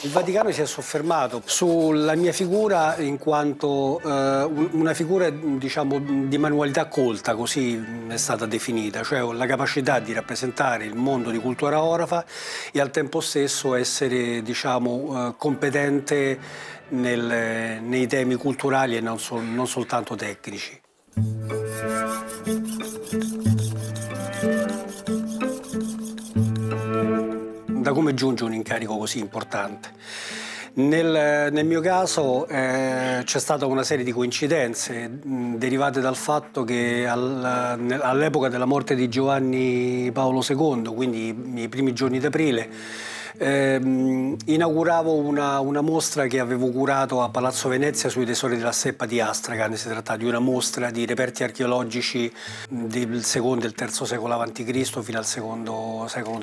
Il Vaticano si è soffermato sulla mia figura in quanto una figura, diciamo, di manualità colta, così è stata definita, cioè ho la capacità di rappresentare il mondo di cultura orafa e al tempo stesso essere, diciamo, competente nei temi culturali e non soltanto tecnici. Da come giunge un incarico così importante? Nel mio caso c'è stata una serie di coincidenze derivate dal fatto che all'epoca della morte di Giovanni Paolo II, quindi i primi giorni d'aprile, inauguravo una mostra che avevo curato a Palazzo Venezia sui tesori della steppa di Astracan. Si tratta di una mostra di reperti archeologici del secondo e il terzo secolo a.C. fino al secondo secolo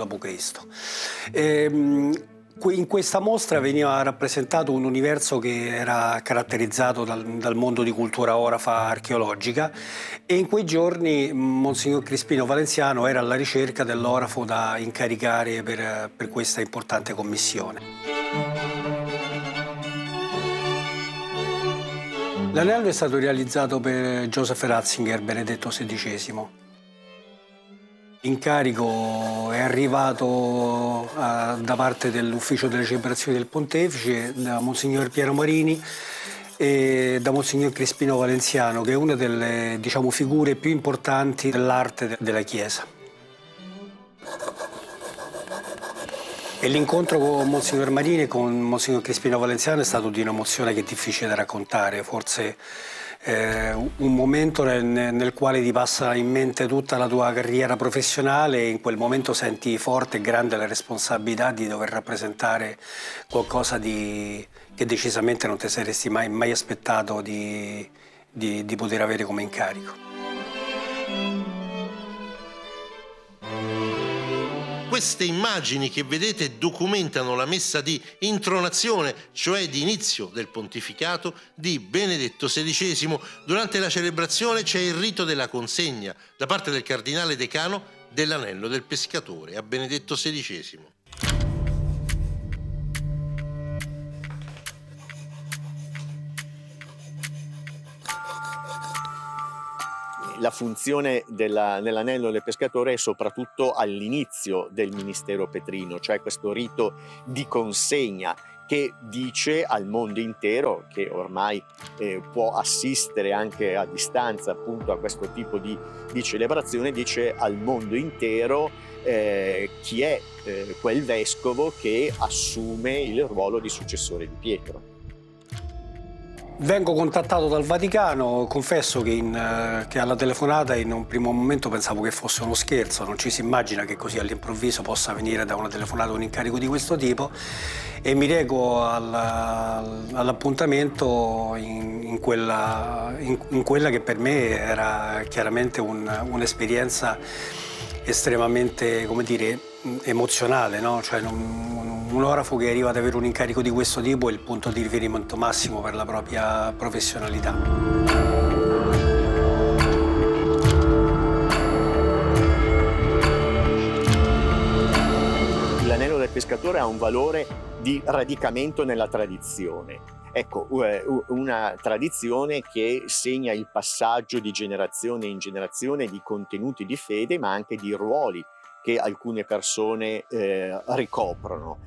d.C. In questa mostra veniva rappresentato un universo che era caratterizzato dal mondo di cultura orafa archeologica, e in quei giorni Monsignor Crispino Valenziano era alla ricerca dell'orafo da incaricare per questa importante commissione. L'anello è stato realizzato per Joseph Ratzinger, Benedetto XVI. L'incarico è arrivato da parte dell'ufficio delle celebrazioni del Pontefice, da Monsignor Piero Marini e da Monsignor Crispino Valenziano, che è una delle, diciamo, figure più importanti dell'arte della Chiesa. E l'incontro con Monsignor Marini e con Monsignor Crispino Valenziano è stato di un'emozione che è difficile da raccontare, forse un momento nel quale ti passa in mente tutta la tua carriera professionale e in quel momento senti forte e grande la responsabilità di dover rappresentare qualcosa che decisamente non ti saresti mai aspettato di poter avere come incarico. Queste immagini che vedete documentano la messa di intronazione, cioè di inizio del pontificato di Benedetto XVI. Durante la celebrazione c'è il rito della consegna da parte del cardinale decano dell'anello del pescatore a Benedetto XVI. La funzione nell'anello del pescatore è soprattutto all'inizio del ministero petrino, cioè questo rito di consegna che dice al mondo intero, che ormai può assistere anche a distanza appunto a questo tipo di celebrazione, dice al mondo intero chi è quel vescovo che assume il ruolo di successore di Pietro. Vengo contattato dal Vaticano, confesso che alla telefonata in un primo momento pensavo che fosse uno scherzo, non ci si immagina che così all'improvviso possa venire da una telefonata un incarico di questo tipo, e mi reco all'appuntamento in quella che per me era chiaramente un'esperienza estremamente, come dire, emozionale, no? Cioè un orafo che arriva ad avere un incarico di questo tipo è il punto di riferimento massimo per la propria professionalità. L'anello del pescatore ha un valore di radicamento nella tradizione. Ecco, una tradizione che segna il passaggio di generazione in generazione di contenuti di fede, ma anche di ruoli che alcune persone ricoprono.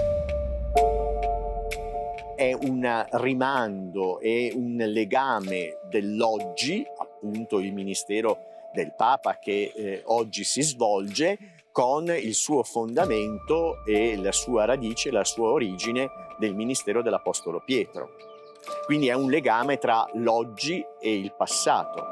È un rimando e un legame dell'oggi, appunto il ministero del Papa che oggi si svolge, con il suo fondamento e la sua radice, la sua origine del ministero dell'Apostolo Pietro. Quindi è un legame tra l'oggi e il passato.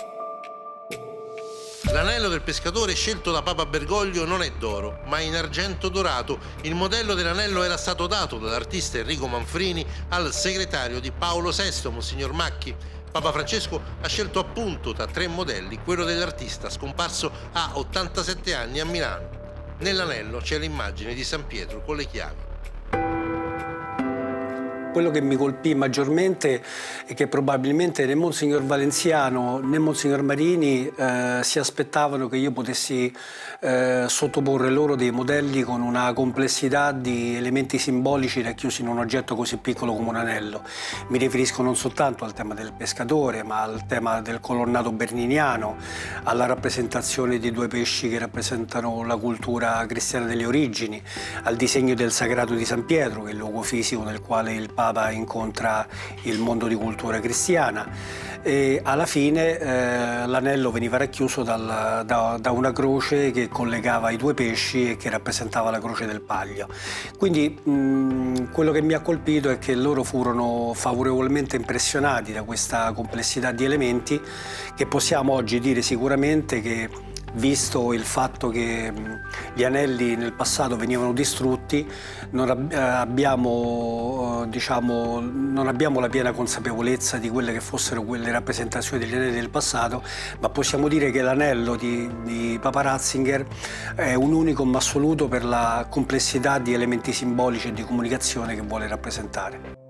L'anello del pescatore scelto da Papa Bergoglio non è d'oro, ma in argento dorato. Il modello dell'anello era stato dato dall'artista Enrico Manfrini al segretario di Paolo VI, Monsignor Macchi. Papa Francesco ha scelto appunto tra 3 modelli quello dell'artista scomparso a 87 anni a Milano. Nell'anello c'è l'immagine di San Pietro con le chiavi. quello che mi colpì maggiormente è che probabilmente né Monsignor Valenziano né Monsignor Marini si aspettavano che io potessi sottoporre loro dei modelli con una complessità di elementi simbolici racchiusi in un oggetto così piccolo come un anello. Mi riferisco non soltanto al tema del pescatore, ma al tema del colonnato berniniano, alla rappresentazione di due pesci che rappresentano la cultura cristiana delle origini, al disegno del Sagrato di San Pietro, che è il luogo fisico nel quale il Papa incontra il mondo di cultura cristiana. E alla fine l'anello veniva racchiuso da una croce che collegava i due pesci e che rappresentava la croce del Paglio. Quindi quello che mi ha colpito è che loro furono favorevolmente impressionati da questa complessità di elementi, che possiamo oggi dire sicuramente che, visto il fatto che gli anelli nel passato venivano distrutti, non abbiamo la piena consapevolezza di quelle che fossero quelle rappresentazioni degli anelli del passato, ma possiamo dire che l'anello di Papa Ratzinger è un unicum assoluto per la complessità di elementi simbolici e di comunicazione che vuole rappresentare.